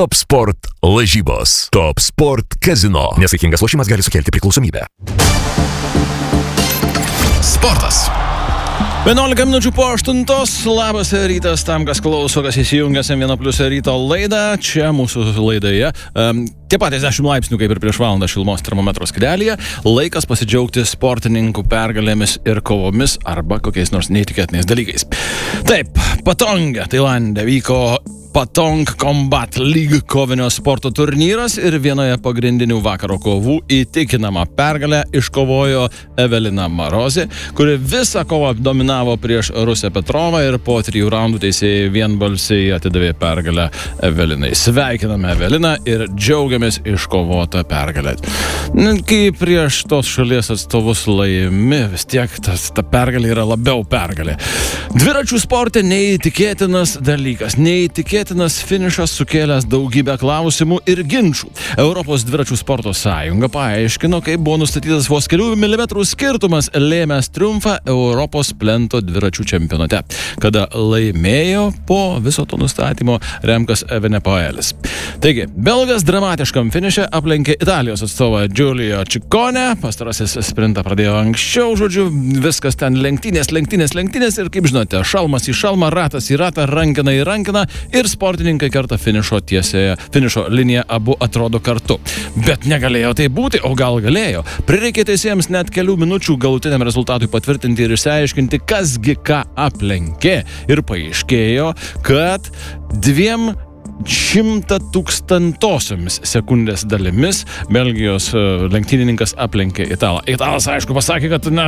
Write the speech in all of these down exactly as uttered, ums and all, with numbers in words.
Top Sport lažybos. Top Sport kazino. Nesaikingas lošimas gali sukelti priklausomybę. Sportas. vienuolika minučių po aštuntos. Labas rytas tam, kas klauso, kas įsijungęs M vienas plius ryto laidą. Čia mūsų laidoje um, tie patys dešimt laipsnių, kaip ir prieš valandą šilumos termometro skydelyje. Laikas pasidžiaugti sportininkų pergalėmis ir kovomis arba kokiais nors neįtikėtiniais dalykais. Taip, Patonge, Tailande vyko Patong Combat League kovinio sporto turnyras ir vienoje pagrindinių vakaro kovų įtikinamą pergalę iškovojo Evelina Marozė, kuri visą kovą dominavo prieš Rusę Petrovą ir po trijų raundų teisėjai vienbalsiai atidavė pergalę Evelinai. Sveikiname Eveliną ir džiaugiamės iškovotą pergalę. Kai prieš tos šalies atstovus laimi, vis tiek tas, ta pergalė yra labiau pergalė. Dviračių sporte neįtikėtinas dalykas, neįtikėtinas finišas sukėlęs daugybę klausimų ir ginčių. Europos dviračių sporto sąjunga paaiškino, kaip buvo nustatytas vos kelių milimetrų skirtumas lėmęs triumfą Europos plento dviračių čempionate, kada laimėjo po viso to nustatymo Remkas Evenepoelis. Taigi, belgas dramatiškam finiše aplenkė Italijos atstovą Giulio Ciccone, pastarasis sprintą pradėjo anksčiau, žodžiu, viskas ten lenktynės, lenktynės, lenktynės ir, kaip žinote, šalmas į šalmą, ratas į ratą, rankina į rankiną ir sportininkai kerta finišo tiesėje, finišo liniją abu atrodo kartu. Bet negalėjo tai būti, o gal galėjo. Prireikė teisėjams net kelių minučių galutiniam rezultatui patvirtinti ir išsiaiškinti, kasgi ką aplenkė. Ir paaiškėjo, kad dviem šimta tūkstantosiomis sekundės dalimis Belgijos lenktynininkas aplenkė Italą. Italas, aišku, pasakė, kad na,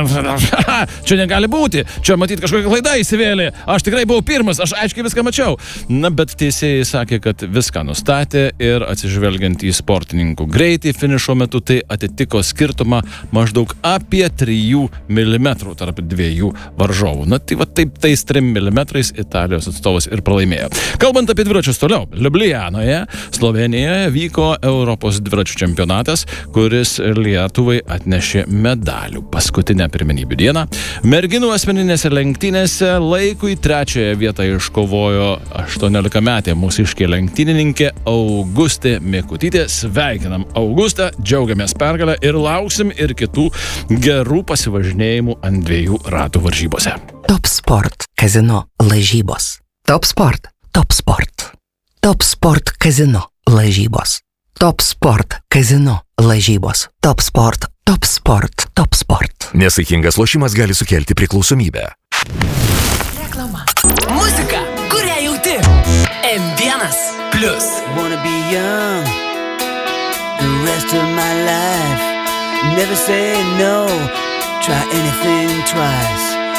čia negali būti, čia matyt kažkokia klaida įsivėlė, aš tikrai buvau pirmas, aš aiškiai viską mačiau. Na, bet teisėjai sakė, kad viską nustatė ir atsižvelgiant į sportininkų greitį finišo metu, tai atitiko skirtumą maždaug apie trijų milimetrų tarp dviejų varžovų. Na, tai va taip tais trim milimetrais Italijos atstovas ir pralaimėjo. Kalbant apie dviračius toliau, Liublianoje, Slovenijoje vyko Europos dviračių čempionatas, kuris Lietuvai atnešė medalių. Paskutinę pirmenybių dieną merginų asmeninėse lenktynėse laikui trečiąją vietą iškovojo aštuoniolikametė mūsiškė lenktynininkė Augustė Mikutytė. Sveikinam Augustę, džiaugiamės pergalę ir lauksim ir kitų gerų pasivažinėjimų ant dviejų ratų varžybose. Top Sport kazino lažybos. Top Sport, Top Sport. Top Sport kazino lažybos. Top Sport kazino lažybos. Top Sport, Top Sport, Top Sport. Nesaikingas lošimas gali sukelti priklausomybę. Reklama. Muzika, kurią jauti. M vienas plius. Wanna be young the rest of my life. Never say no. Try anything twice.